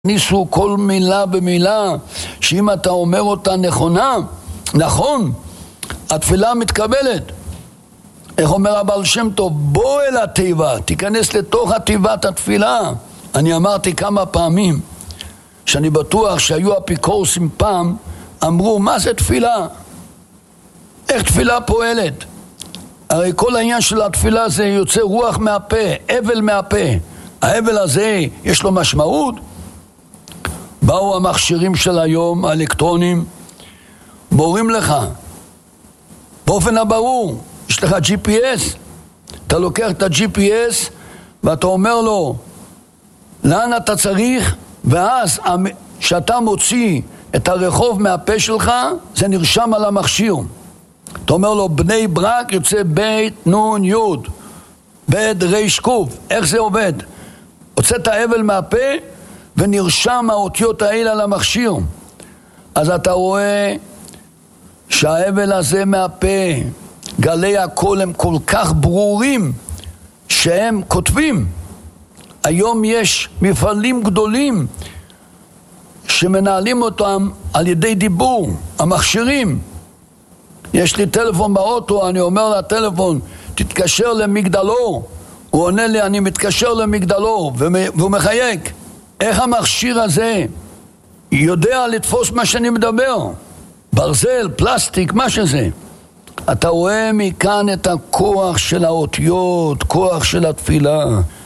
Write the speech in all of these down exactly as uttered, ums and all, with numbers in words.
ניסו כל מילה במילה, שאם אתה אומר אותה נכונה, נכון, התפילה מתקבלת. איך אומר הבעל שם טוב? בוא אל התיבה, תיכנס לתוך התיבת התפילה. אני אמרתי כמה פעמים שאני בטוח שהיו אפיקורסים פעם, אמרו מה זה תפילה? איך תפילה פועלת? הרי כל העניין של התפילה זה יוצא רוח מהפה, אבל מהפה. האבל הזה יש לו משמעות? באו המכשירים של היום, האלקטרונים, מורים לך באופן הברור, יש לך ג'י פי אס, אתה לוקח את ה-ג'י פי אס ואתה אומר לו לאן אתה צריך, ואז כשאתה מוציא את הרחוב מהפה שלך זה נרשם על המכשיר. אתה אומר לו בני ברק יוצא בית נון יוד, בית ריש קוף. איך זה עובד? הוצאת האבל מהפה ונרשם האותיות האלה על המכשיר. אז אתה רואה שהאבל הזה מהפה, גלי הקול הם כל כך ברורים שהם כותבים. היום יש מפעלים גדולים שמנהלים אותם על ידי דיבור, המכשירים. יש לי טלפון באוטו, אני אומר לטלפון תתקשר למגדלור, הוא עונה לי אני מתקשר למגדלור, והוא מחייק. איך המכשיר הזה יודע לתפוס מה שאני מדבר? ברזל, פלסטיק, מה שזה. אתה רואה מכאן את הכוח של האותיות, כוח של התפילה.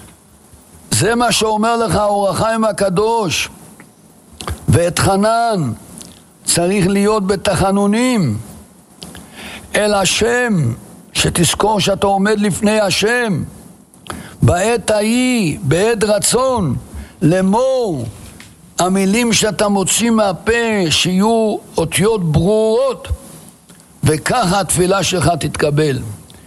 זה מה שאומר לך אור החיים הקדוש. ואת חנן צריך להיות בתחנונים אל השם, שתזכור שאתה עומד לפני השם בעת ההיא, בעת רצון, לאמור המילים שאתה מוציא מהפה שיהיו אותיות ברורות, וככה התפילה שלך תתקבל.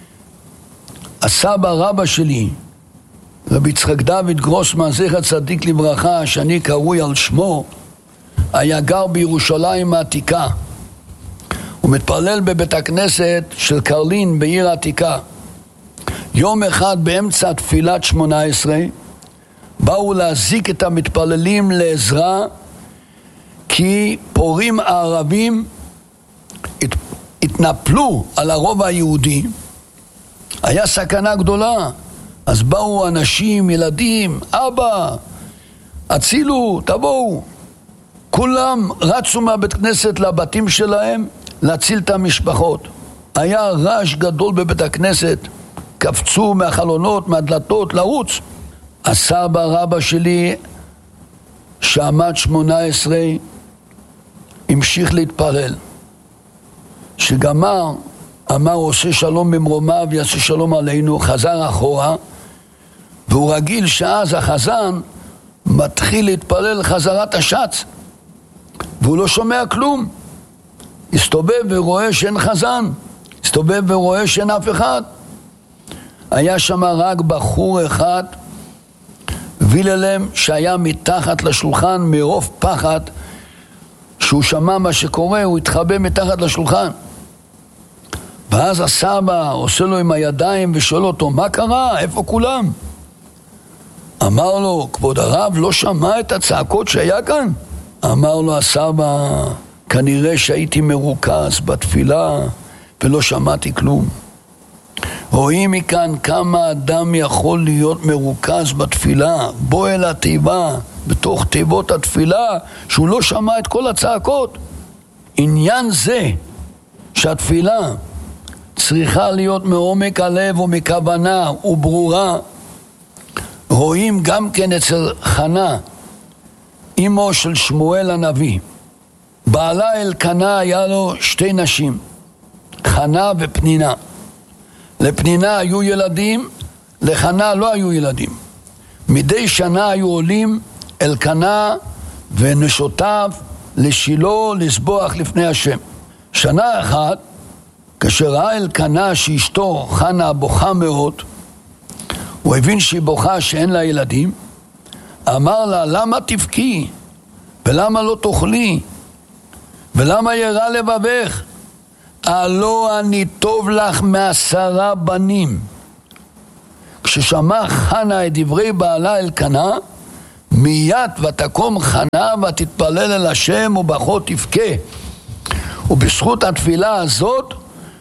הסבא רבא שלי, רבי יצחק דוד גרוסמן זכר צדיק לברכה, שאני קרוי על שמו, היה גר בירושלים העתיקה. הוא מתפלל בבית הכנסת של קרלין בעיר העתיקה. יום אחד באמצע תפילת שמונה עשרה באו להזיק את המתפללים לעזרה, כי פורים הערבים הת... התנפלו על הרוב היהודי. היה סכנה גדולה. אז באו אנשים, ילדים, אבא, הצילו, תבואו. כולם רצו מהבית כנסת לבתים שלהם להציל את המשפחות. היה רעש גדול בבית הכנסת, קפצו מהחלונות, מהדלתות, לרוץ. הסבא רבא שלי שעמד שמונה עשרה המשיך להתפלל. שגמר, אמר עושה שלום במרומיו ויעשה שלום עלינו, חזר אחורה, והוא רגיל שאז החזן מתחיל להתפלל חזרת השץ, והוא לא שומע כלום. הסתובב ורואה שאין חזן, הסתובב ורואה שאין אף אחד. היה שם רק בחור אחד, ויללם, שהיה מתחת לשולחן מרוב פחד, שהוא שמע מה שקורה, הוא התחבא מתחת לשולחן. ואז הסבא עושה לו עם הידיים ושואל אותו, מה קרה? איפה כולם? אמר לו, כבוד הרב, לא שמע את הצעקות שהיה כאן? אמר לו הסבא, כנראה שהייתי מרוכז בתפילה ולא שמעתי כלום. רואים מכאן כמה אדם יכול להיות מרוכז בתפילה. בוא אל התיבה, בתוך תיבות התפילה, שהוא לא שמע את כל הצעקות. עניין זה שהתפילה צריכה להיות מעומק הלב ומכוונה וברורה, רואים גם כן אצל חנה, אמו של שמואל הנביא. בעלה אלקנה היה לו שתי נשים, חנה ופנינה. לפנינה היו ילדים, לחנה לא היו ילדים. מדי שנה היו עולים אלקנה ונשותיו לשילה לסבוח לפני השם. שנה אחת, כאשר ראה אלקנה שאשתו חנה בוכה מאוד, הוא הבין שהיא בוכה שאין לה ילדים, אמר לה, למה תבכי? ולמה לא תאכלי? ולמה ירע לבבך? הלא אני טוב לך מעשרה בנים. כששמע חנה את דברי בעלה אלקנה, מיד ותקום חנה ותתפלל אל השם ובכות תבכה. ובזכות התפילה הזאת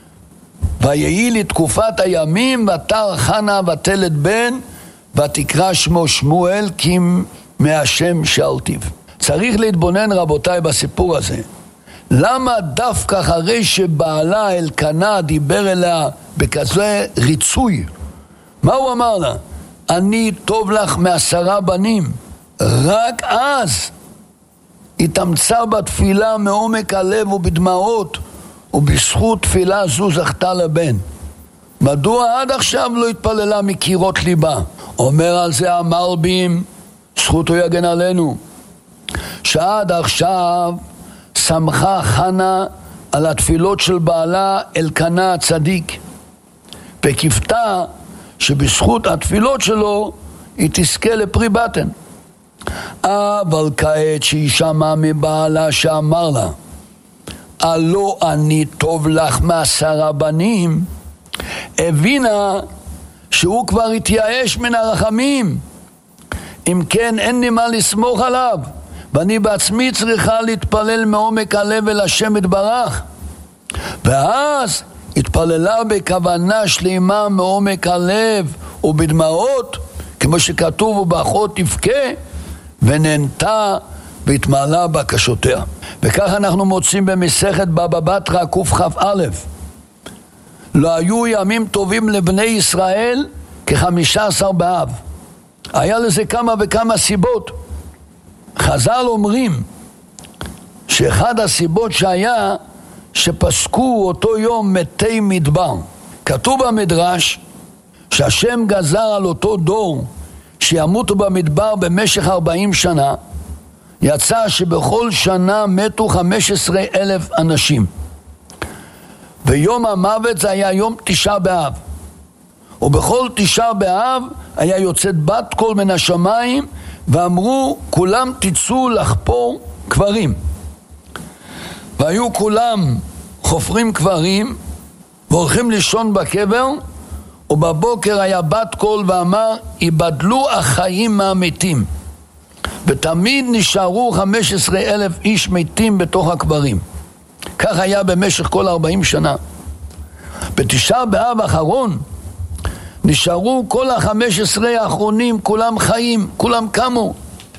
ויהי לתקופת הימים ותר חנה ותלד בן ותקרא שמו שמואל כי מהשם שאלתיו. צריך להתבונן רבותיי בסיפור הזה. למה דווקא אחרי שבעלה אלקנה דיבר אליה בכזה ריצוי, מה הוא אמר לה? אני טוב לך מעשרה בנים. רק אז התאמצה בתפילה מעומק הלב ובדמעות, ובזכות תפילה זו זכתה לבן. מדוע עד עכשיו לא התפללה מקירות ליבה? אומר על זה המלבים, זכותו יגן עלינו, שעד עכשיו שמחה חנה על התפילות של בעלה אלקנה הצדיק, וקיוותה שבזכות התפילות שלו היא תזכה לפרי בטן. אבל כעת שהיא שמעה מבעלה שאמר לה הלא אני טוב לך מעשרה בנים, הבינה שהוא כבר התייאש מן הרחמים. אם כן אין לי מה לסמוך עליו, ואני בעצמי צריכה להתפלל מעומק הלב אל השם יתברך. ואז התפללה בכוונה שלמה מעומק הלב ובדמעות, כמו שכתוב ובכות תבכה, ונהנתה והתמלאה בקשותיה. וכך אנחנו מוצאים במסכת בבא בתרא קכ"א. לא היו ימים טובים לבני ישראל כחמישה עשר באב. היה לזה כמה וכמה סיבות. חז"ל אומרים שאחד הסיבות שהיה שפסקו אותו יום מתי מדבר. כתוב במדרש שהשם גזר על אותו דור שימותו במדבר במשך ארבעים שנה. יצא שבכל שנה מתו חמישה עשר אלף אנשים, ויום המוות זה היה יום תשעה באב, ובכל תשעה באב היה יוצאת בת קול מן השמיים ואמרו כולם תצאו לחפור קברים. והיו כולם חופרים קברים והולכים לישון בקבר, ובבוקר היה בת קול ואמר יבדלו החיים מהמתים, ותמיד נשארו חמישה עשר אלף איש מתים בתוך הקברים. כך היה במשך כל ארבעים שנה. בתשעה באב האחרון נשארו כל החמש עשרה האחרונים כולם חיים, כולם קמו.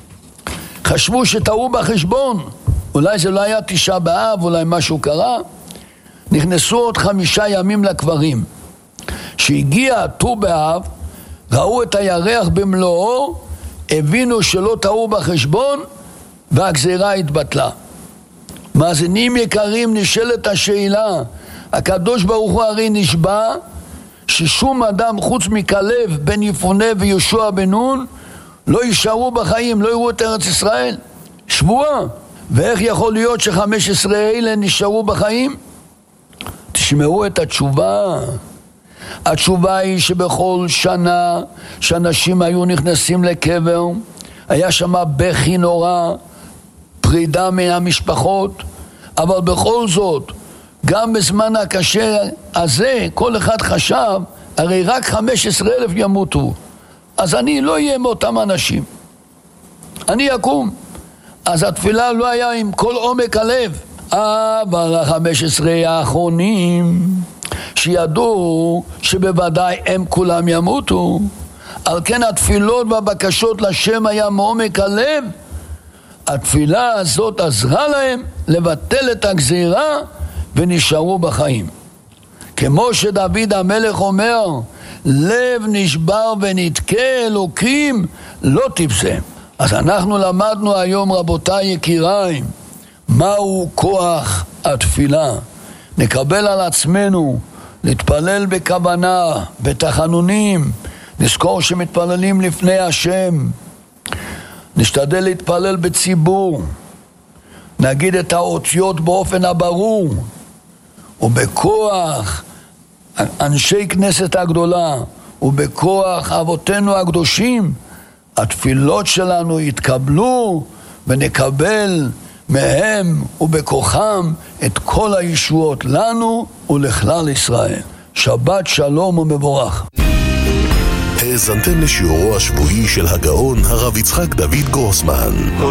חשבו שטעו בחשבון, אולי זה לא היה תשעה באב, אולי משהו קרה. נכנסו עוד חמישה ימים לקברים. שהגיע ט"ו באב, ראו את הירח במלואו, הבינו שלא טעו בחשבון, והגזירה התבטלה. מאזינים יקרים, נשאלת השאלה, הקדוש ברוך הוא הרי נשבע ששום אדם חוץ מכלב בן יפונה ויהושע בן נון לא יישארו בחיים, לא יראו את ארץ ישראל. שבועה. ואיך יכול להיות שחמש עשרה אלה נשארו בחיים? תשמעו את התשובה. התשובה היא שבכל שנה שאנשים היו נכנסים לקבר, היה שם בכי נורא, פרידה מן המשפחות, אבל בכל זאת, גם בזמן הקשה הזה, כל אחד חשב, הרי רק חמישה עשר אלף ימותו, אז אני לא אהיה מאותם אנשים, אני אקום. אז התפילה לא היה עם כל עומק הלב, אבל החמש עשרה האחרונים שידעו שבוודאי הם כולם ימותו, על כן התפילות והבקשות לשם היה מעומק הלב. התפילה הזאת עזרה להם לבטל את הגזירה ונשארו בחיים. כמו שדוד המלך אומר, לב נשבר ונתקה אלוקים לא תפסם. אז אנחנו למדנו היום רבותיי יקיריי, מהו כוח התפילה. נקבל על עצמנו להתפלל בכוונה, בתחנונים, נזכור שמתפללים לפני השם, נשתדל להתפלל בציבור, נגיד את האותיות באופן הברור, ובכוח אנשי כנסת הגדולה, ובכוח אבותינו הקדושים, התפילות שלנו יתקבלו ונקבל מהם ובכוחם את כל הישועות לנו ולכלל ישראל. שבת שלום ומבורך. האזנתם לשיעורו השבועי של הגאון הרב יצחק דוד גרוסמן.